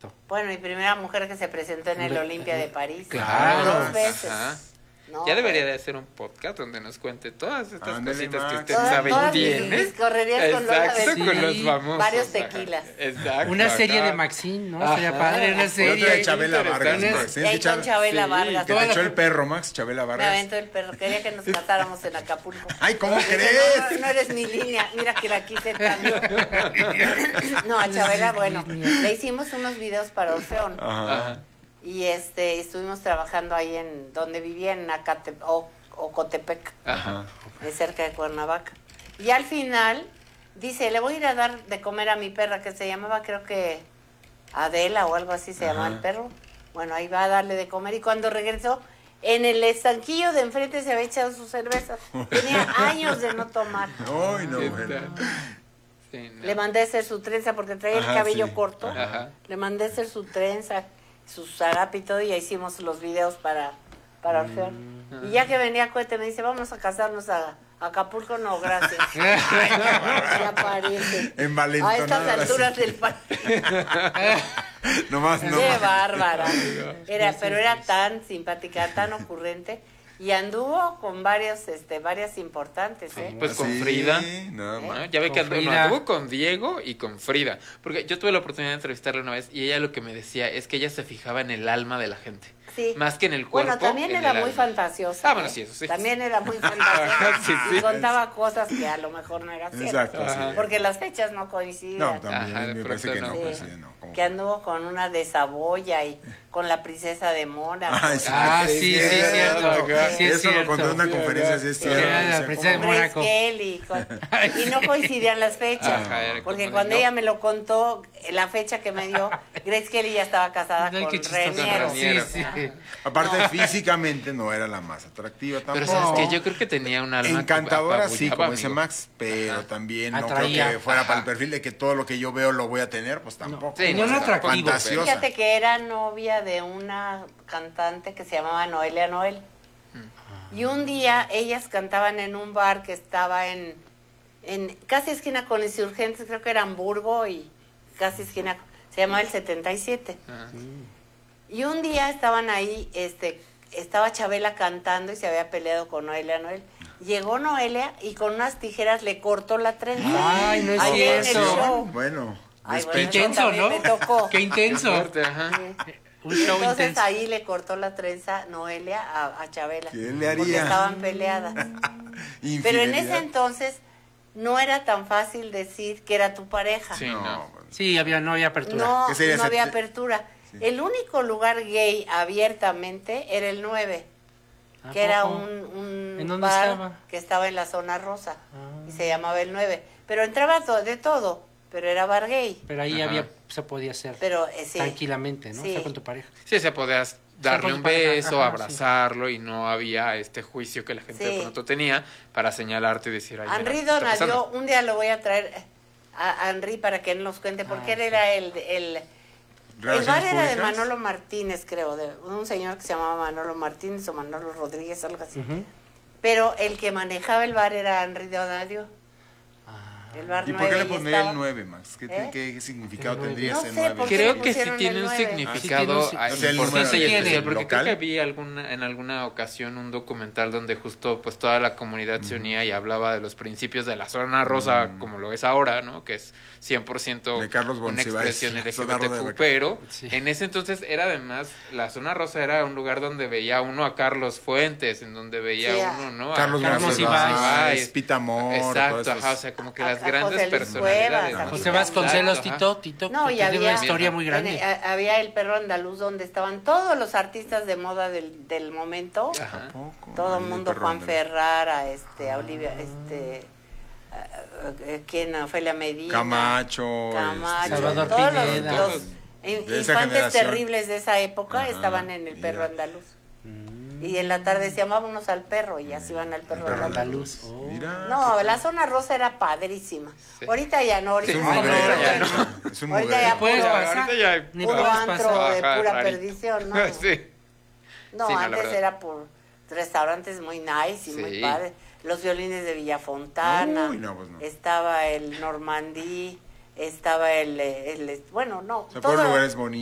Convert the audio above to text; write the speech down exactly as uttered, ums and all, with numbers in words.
presentó? Bueno, mi primera mujer que se presentó en el Olimpia de París. Claro. Dos veces. Ajá. No, Ya debería de hacer un podcast donde nos cuente todas estas Ándale, cositas que Max. usted Todas- sabe todas y mis- tiene. mis correrías con Lola Exacto, Beltrán. con los Sí. famosos. Varios ajá. tequilas. Exacto. Una serie ajá. de Maxine, ¿no? Ajá. Sería padre, una La serie. otra de Chabela Vargas, interesante. Max. Y ahí ¿Tienes con que Chabela Sí, Vargas. te echó el perro, Max, Chabela Me Vargas? aventó el perro. Quería que nos casáramos en Acapulco. Ay, ¿cómo Dije, crees? No, no, no eres mi línea. Mira que la quise tanto. No, a Chabela, bueno, le hicimos unos videos para Orfeón. Ajá. Ajá. Y este estuvimos trabajando ahí en donde vivía, en Acate, o, Ocotepec, Ajá. de cerca de Cuernavaca. Y al final dice, le voy a ir a dar de comer a mi perra, que se llamaba, creo que Adela o algo así se llamaba Ajá. el perro. Bueno, ahí va a darle de comer. Y cuando regresó, en el estanquillo de enfrente se había echado sus cervezas. Tenía años de no tomar. Ay, no, ¿Qué bueno. tal? Sí, no. Le mandé a hacer su trenza porque traía Ajá, el cabello sí. corto. Ajá. Le mandé a hacer su trenza, su zarape y todo, y ya hicimos los videos para, para Orfeón. Y ya que venía Cohete me dice, vamos a casarnos a, a Acapulco. No, gracias. Ya parece. Envalentonada, A estas alturas sí. del partido. Nomás no. Qué bárbara. Era, pero era tan simpática, tan ocurrente. Y anduvo con varios, este, varias importantes, ¿eh? Pues con Sí, Frida. no, ¿no? Max. Ya ve que Con anduvo, no, Frida. anduvo con Diego y con Frida. Porque yo tuve la oportunidad de entrevistarla una vez y ella lo que me decía es que ella se fijaba en el alma de la gente. Sí. Más que en el cuerpo. Bueno, también en era el muy alma. fantasiosa. Ah, bueno, ¿eh? sí, eso sí. También era muy fantasiosa. Sí, sí. Y contaba cosas que a lo mejor no era cierto. Exacto, sí. Porque las fechas no coincidían. No, también Ajá, de me parece pronto que no, no. pues, Sí. sí, no. ¿cómo? Que anduvo con una de Saboya y con la princesa de Mónaco. Ay, sí. Ah, sí, sí, es cierto. Ajá. Sí, es Eso lo contó en cierto. una conferencia, sí es Sí, cierto. era la Decía, princesa de ¿cómo? Grace Mónaco. Kelly. con- y no coincidían las fechas. Ajá, era Porque como cuando de no. ella me lo contó, la fecha que me dio, Grace Kelly ya estaba casada Ay, con qué chistoso. Reniero. Reniero. Sí, sí. Aparte, físicamente no era la más atractiva Pero tampoco. sabes que yo creo que tenía un alma que Encantadora, sí, apabullaba, como dice amigo. Max, pero también no Atraía. creo que fuera para el Ajá. perfil de que todo lo que yo veo lo voy a tener, pues tampoco. Sí, Tenía un no, atractivo. fantasiosa. Fíjate que era novia de una cantante que se llamaba Noelia Noel. Y un día ellas cantaban en un bar que estaba en, en casi esquina con Insurgentes, creo que era Hamburgo y casi esquina, se llamaba el setenta y siete. Ajá. Y un día estaban ahí, este, estaba Chabela cantando y se había peleado con Noelia Noel. Llegó Noelia y con unas tijeras le cortó la trenza. Ay, no es Ahí en el cierto. show. Bueno, Ay, Qué bueno, despecho. intenso, también ¿no? me tocó. Qué intenso. Fuerte, ajá. Sí. Un Y show entonces intenso. ahí le cortó la trenza Noelia a, a Chabela. ¿Qué le haría? Porque estaban peleadas. Pero en ese Infidelidad. entonces no era tan fácil decir que era tu pareja. Sí, No, no. bueno. Sí, había, no había apertura. No, ¿Qué sería no ese- había apertura. Sí. El único lugar gay abiertamente era el nueve, ¿A que era poco? un, un ¿En dónde bar estaba? que estaba en la zona rosa Ah. y se llamaba el nueve. Pero entraba to- de todo, pero era bar gay. Pero ahí Ajá. había, se podía hacer Pero eh, sí. tranquilamente, ¿no? Sí. Estar con tu pareja. Sí, se podías darle con un pareja, beso, ajá, abrazarlo y no había este juicio que la gente Sí. de pronto tenía para señalarte y decir, ay, mira, Henry ¿qué está Donadio, pasando? un día lo voy a traer a Henry para que él nos cuente, porque Ah, él era el... el el bar ¿Relaciones era de públicas? Manolo Martínez, creo, de un señor que se llamaba Manolo Martínez o Manolo Rodríguez, algo así. Ujú. Pero el que manejaba el bar era Henry Donadio. Ah. El bar ¿Y por qué nueve le y pondría estaba- el nueve, Max? ¿Qué, ¿Eh? qué, qué significado El nueve. tendría No ese sé, nueve? ¿por qué Creo le que sí pusieron tiene el un nueve? significado Ah, sí tiene un- ah, O sea, el importante número y tiene. especial, porque local. creo que vi alguna, en alguna ocasión un documental donde justo pues toda la comunidad se unía y hablaba de los principios de la zona rosa Mm. como lo es ahora, ¿no? Que es cien por ciento De Carlos una Monsiváis, expresión la zona rosa de L G B T Q, Beca. pero Sí. en ese entonces era además, la zona rosa era un lugar donde veía uno a Carlos Fuentes, en donde veía Sí, a- uno, ¿no? A Carlos Carlos Monsiváis, Monsiváis. Pita Amor, Exacto, todos esos- ajá, o sea, como que A- las a grandes José Luis personalidades. Cuevas, a José Exacto, Vasconcelos, ajá. Tito, Tito, No, y que tiene había- una historia muy grande. En- a- había el perro andaluz donde estaban todos los artistas de moda del, del momento. Ajá. Poco, Todo ahí el de mundo, perro Juan andaluz. Ferrara, este, a Olivia, este, ah, eh, ¿quién? Ofelia Medina. Camacho, Camacho, este, Salvador todos los- Pineda. los, Todos. in- De esa infantes generación. terribles de esa época Ajá, estaban en el perro mira. andaluz. Mm. Y en la tarde decían, vámonos al perro, y así iban al perro, El perro andaluz. Andaluz. Oh. Mira. No, la zona rosa era padrísima. Sí. Ahorita ya no, ahorita Es un Ay, no, mugrero. ya no. Es un Ahorita ya mugrero. Puedes puro- pasar. ahorita ya- Ni puro puedes antro pasar. de Ajá, pura rarito. perdición, ¿no? Sí. No, Sí, no, la antes verdad. era por restaurantes muy nice y muy Sí. padres. Los violines de Villafontana, Uy, no, pues no. estaba el Normandí, estaba el, el, bueno, no, O sea, todo- por lugares bonitos.